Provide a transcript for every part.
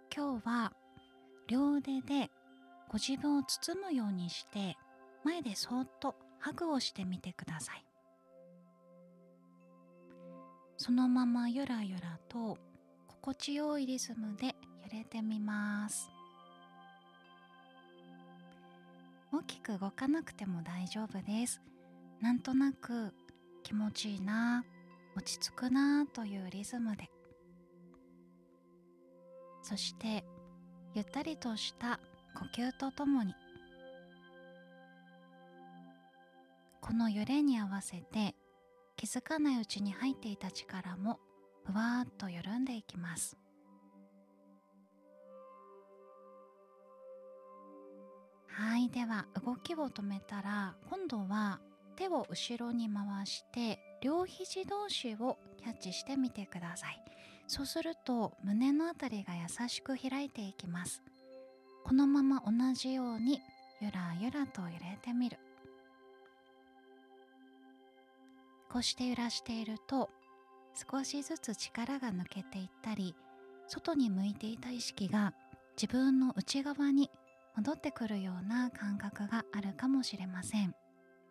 今日は両腕でご自分を包むようにして前でそーっとハグをしてみてください。そのままゆらゆらと心地よいリズムで揺れてみます。大きく動かなくても大丈夫です。なんとなく気持ちいいな、落ち着くなというリズムで、そしてゆったりとした呼吸とともに、この揺れに合わせて気づかないうちに入っていた力もふわーっと緩んでいきます。はい、では動きを止めたら、今度は手を後ろに回して両肘同士をキャッチしてみてください。そうすると胸のあたりが優しく開いていきます。このまま同じようにゆらゆらと揺れてみる。こうして揺らしていると少しずつ力が抜けていったり、外に向いていた意識が自分の内側に戻ってくるような感覚があるかもしれません。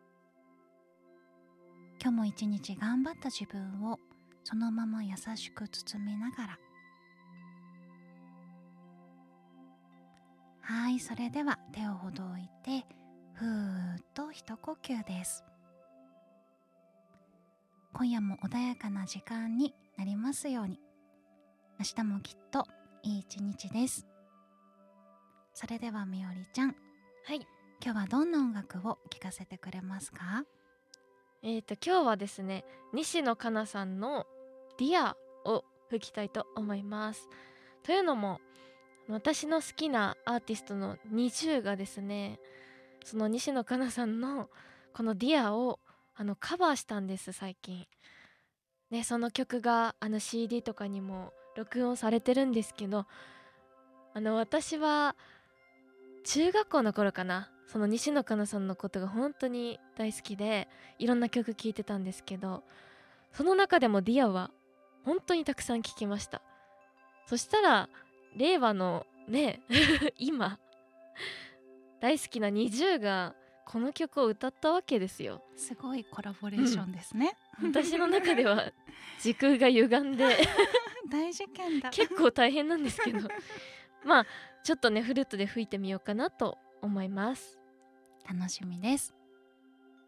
今日も一日頑張った自分をそのまま優しく包みながら、はい、それでは手をほどいてふーっと一呼吸です。今夜も穏やかな時間になりますように。明日もきっといい一日です。それではみおりちゃん、 はい、 今日はどんな音楽を聴かせてくれますか？ 今日はですね、西野カナさんのディアを吹きたいと思います。というのも、私の好きなアーティストの NiziU がですね、その西野カナさんのこのディアをカバーしたんです、最近。ね、その曲がCD とかにも録音されてるんですけど、私は中学校の頃かな、その西野カナさんのことが本当に大好きで、いろんな曲聴いてたんですけど、その中でもディアは本当にたくさん聴きました。そしたら令和のね今大好きな NiziU がこの曲を歌ったわけですよ。 すごいコラボレーションですね、 私の中では時空が歪んで大事件だ。 結構大変なんですけどまあちょっとねフルートで吹いてみようかなと思います。 楽しみです。